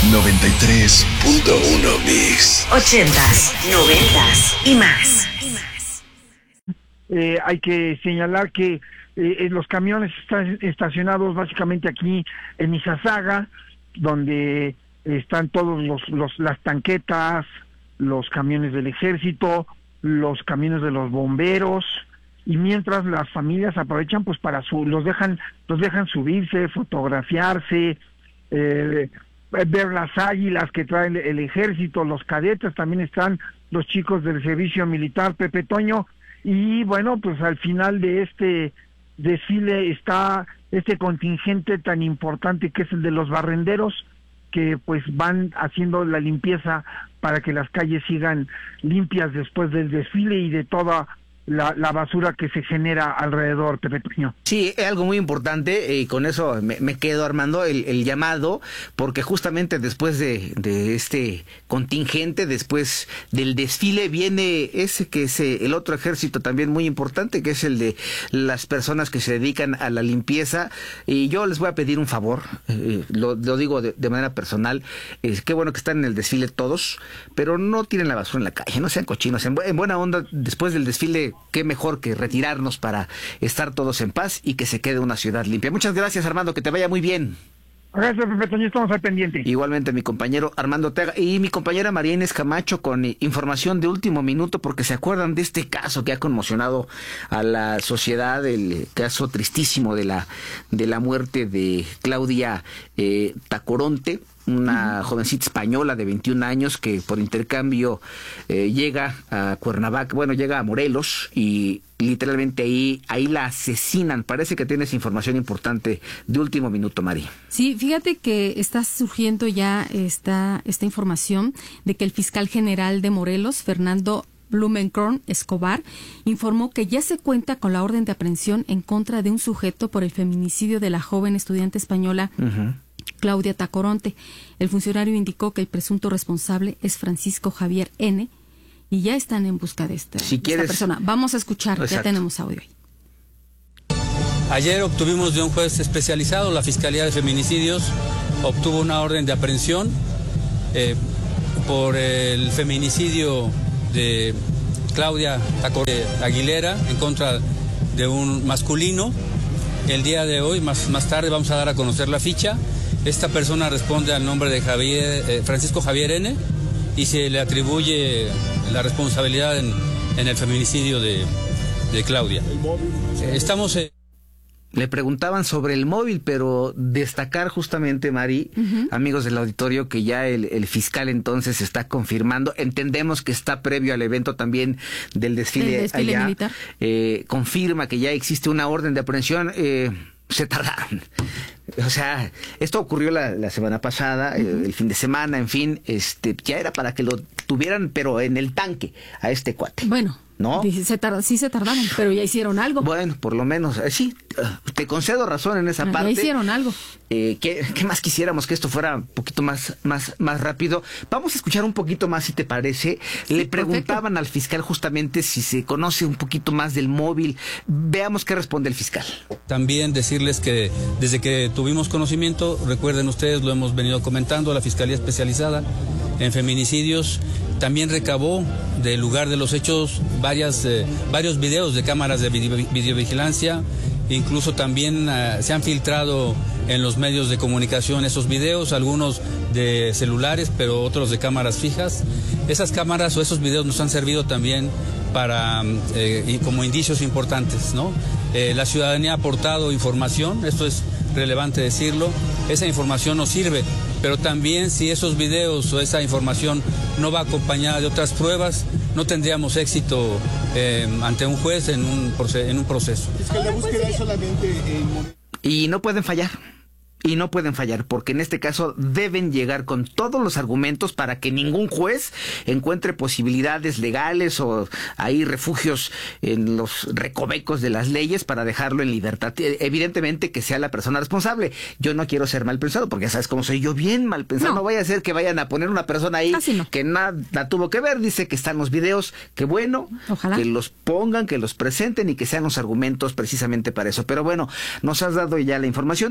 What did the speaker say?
93.1 Mix. 80s, 90s y más. Hay que señalar que los camiones están estacionados básicamente aquí en Izazaga, donde están todos las tanquetas, los camiones del ejército, los camiones de los bomberos, y mientras las familias aprovechan pues para los dejan subirse, fotografiarse, ver las águilas que trae el ejército, los cadetes, también están los chicos del servicio militar, Pepe Toño. Y bueno, pues al final de este desfile está este contingente tan importante que es el de los barrenderos, que pues van haciendo la limpieza para que las calles sigan limpias después del desfile y de toda la basura que se genera alrededor, Pepe Toño. Sí, es algo muy importante, y con eso me quedo, Armando, el llamado, porque justamente después de este contingente, después del desfile, viene ese que es el otro ejército también muy importante, que es el de las personas que se dedican a la limpieza. Y yo les voy a pedir un favor, lo digo de manera personal, qué bueno que están en el desfile todos, pero no tiren la basura en la calle, no sean cochinos, en buena onda, después del desfile, qué mejor que retirarnos para estar todos en paz y que se quede una ciudad limpia. Muchas gracias, Armando, que te vaya muy bien. Gracias, Pepe Toño, estamos al pendiente. Igualmente mi compañero Armando Ortega y mi compañera María Inés Camacho con información de último minuto, porque se acuerdan de este caso que ha conmocionado a la sociedad, el caso tristísimo de la muerte de Claudia Tacoronte, una jovencita española de 21 años que por intercambio llega a Cuernavaca, llega a Morelos, y literalmente ahí la asesinan. Parece que tienes información importante de último minuto, Mari. Sí, fíjate que está surgiendo ya esta información de que el fiscal general de Morelos, Fernando Blumenkorn Escobar, informó que ya se cuenta con la orden de aprehensión en contra de un sujeto por el feminicidio de la joven estudiante española Claudia Tacoronte. El funcionario indicó que el presunto responsable es Francisco Javier N. y ya están en busca de esta persona. Vamos a escuchar, exacto. Ya tenemos audio ahí. Ayer obtuvimos de un juez especializado, la Fiscalía de Feminicidios obtuvo una orden de aprehensión por el feminicidio de Claudia Tacoronte Aguilera en contra de un masculino. El día de hoy, más tarde, vamos a dar a conocer la ficha. Esta persona responde al nombre de Francisco Javier N. y se le atribuye la responsabilidad en el feminicidio de Claudia. Estamos... Le preguntaban sobre el móvil, pero destacar justamente, Mari, amigos del auditorio, que ya el fiscal entonces está confirmando. Entendemos que está previo al evento también del desfile allá. Militar. Confirma que ya existe una orden de aprehensión. Se tardaron. O sea, esto ocurrió la semana pasada, el fin de semana, en fin, ya era para que lo tuvieran, pero en el tanque, a este cuate. Bueno, ¿no? Sí se tardaron, pero ya hicieron algo. Bueno, por lo menos, sí, te concedo razón en esa parte. Ya hicieron algo. ¿Qué más quisiéramos que esto fuera un poquito más rápido? Vamos a escuchar un poquito más, si te parece. Sí, le preguntaban al fiscal justamente si se conoce un poquito más del móvil. Veamos qué responde el fiscal. También decirles que desde que tuvimos conocimiento, recuerden ustedes, lo hemos venido comentando, la Fiscalía Especializada en Feminicidios también recabó del lugar de los hechos varios videos de cámaras de videovigilancia. Incluso también se han filtrado en los medios de comunicación esos videos, algunos de celulares, pero otros de cámaras fijas. Esas cámaras o esos videos nos han servido también para como indicios importantes, ¿no? La ciudadanía ha aportado información, esto es relevante decirlo, esa información nos sirve, pero también si esos videos o esa información no va acompañada de otras pruebas, no tendríamos éxito ante un juez en un proceso. Es que la búsqueda es solamente y no pueden fallar. Y no pueden fallar, porque en este caso deben llegar con todos los argumentos para que ningún juez encuentre posibilidades legales o hay refugios en los recovecos de las leyes para dejarlo en libertad. Evidentemente que sea la persona responsable. Yo no quiero ser mal pensado, porque ya sabes cómo soy yo, bien mal pensado. No vaya a ser que vayan a poner una persona ahí que nada tuvo que ver. Dice que están los videos, que bueno, ojalá que los pongan, que los presenten y que sean los argumentos precisamente para eso. Pero bueno, nos has dado ya la información.